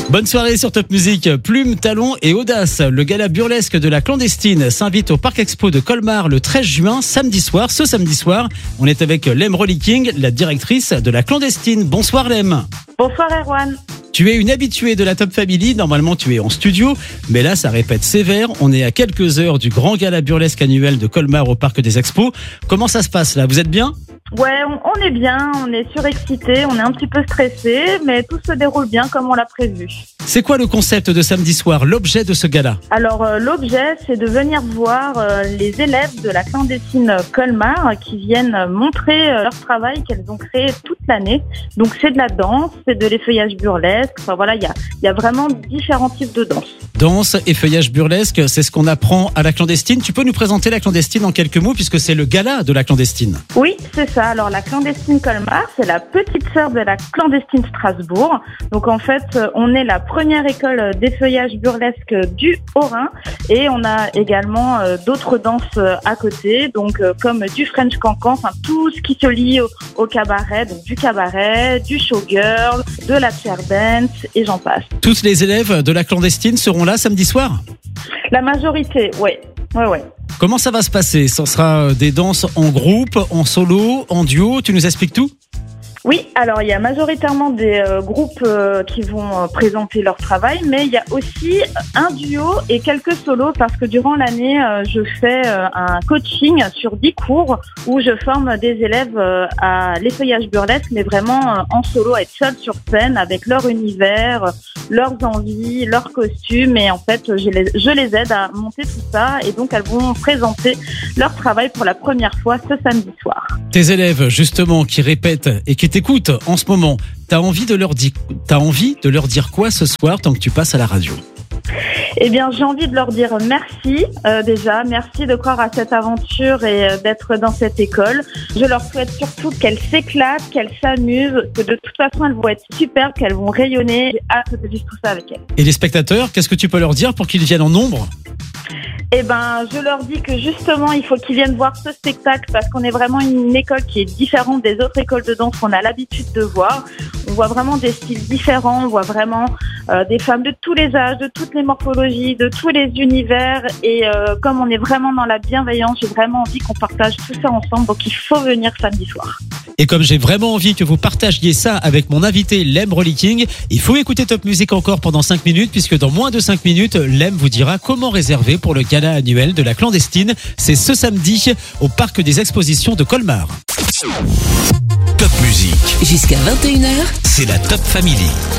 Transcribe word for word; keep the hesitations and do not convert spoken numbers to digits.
Bonne soirée sur Top Music. Plume, talons et audace. Le gala burlesque de la clandestine s'invite au Parc Expo de Colmar le treize juin, samedi soir. Ce samedi soir, on est avec Lem Rollicking, la directrice de la clandestine. Bonsoir Lem. Bonsoir Erwan. Tu es une habituée de la Top Family. Normalement, tu es en studio, mais là, ça répète sévère. On est à quelques heures du grand gala burlesque annuel de Colmar au Parc des Expos. Comment ça se passe là? Vous êtes bien? Ouais, on, on est bien, on est surexcité, on est un petit peu stressé, mais tout se déroule bien comme on l'a prévu. C'est quoi le concept de samedi soir, l'objet de ce gala? Alors euh, l'objet, c'est de venir voir euh, les élèves de la clandestine Colmar qui viennent montrer euh, leur travail qu'elles ont créé toute l'année. Donc c'est de la danse, c'est de l'effeuillage burlesque, enfin voilà, il y a, y a vraiment différents types de danse. Danse, effeuillage burlesque, c'est ce qu'on apprend à la clandestine. Tu peux nous présenter la clandestine en quelques mots puisque c'est le gala de la clandestine? Oui, c'est ça. Alors la clandestine Colmar, c'est la petite sœur de la clandestine Strasbourg. Donc en fait, on est la première école d'effeuillage burlesque du Haut-Rhin et on a également euh, d'autres danses euh, à côté, donc euh, comme du French cancan, enfin tout ce qui se lie au, au cabaret, donc du cabaret, du showgirl, de la chair dance et j'en passe. Tous les élèves de la clandestine seront là samedi soir? La majorité, ouais, ouais, ouais. Comment ça va se passer? Ce sera des danses en groupe, en solo, en duo, tu nous expliques tout? Oui, alors il y a majoritairement des euh, groupes euh, qui vont euh, présenter leur travail, mais il y a aussi un duo et quelques solos parce que durant l'année, euh, je fais euh, un coaching sur dix cours où je forme des élèves euh, à l'effeuillage burlesque, mais vraiment euh, en solo, à être seuls sur scène avec leur univers, leurs envies, leurs costumes et en fait, je les, je les aide à monter tout ça et donc elles vont présenter leur travail pour la première fois ce samedi soir. Tes élèves, justement, qui répètent et qui t'écoutent en ce moment, t'as envie de leur dire, t'as envie de leur dire quoi ce soir tant que tu passes à la radio? Eh bien, j'ai envie de leur dire merci euh, déjà, merci de croire à cette aventure et euh, d'être dans cette école. Je leur souhaite surtout qu'elles s'éclatent, qu'elles s'amusent, que de toute façon elles vont être superbes, qu'elles vont rayonner. J'ai hâte de vivre tout ça avec elles. Et les spectateurs, qu'est-ce que tu peux leur dire pour qu'ils viennent en nombre? Eh ben, je leur dis que justement, il faut qu'ils viennent voir ce spectacle parce qu'on est vraiment une école qui est différente des autres écoles de danse qu'on a l'habitude de voir. On voit vraiment des styles différents, on voit vraiment euh, des femmes de tous les âges, de toutes les morphologies, de tous les univers. Et euh, comme on est vraiment dans la bienveillance, j'ai vraiment envie qu'on partage tout ça ensemble. Donc, il faut venir samedi soir. Et comme j'ai vraiment envie que vous partagiez ça avec mon invité Lem Rollicking, il faut écouter Top Music encore pendant cinq minutes puisque dans moins de cinq minutes, Lem vous dira comment réserver pour le gala annuel de la clandestine. C'est ce samedi au Parc des Expositions de Colmar. Top Music. Jusqu'à vingt et une heures. C'est la Top Family.